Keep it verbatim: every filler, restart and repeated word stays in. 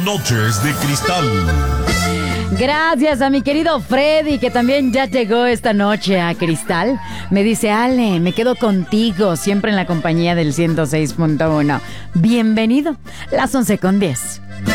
Noches de Cristal. Gracias a mi querido Freddy, que también ya llegó esta noche a Cristal. Me dice, Ale, me quedo contigo, siempre en la compañía del ciento seis punto uno. Bienvenido, las once con diez.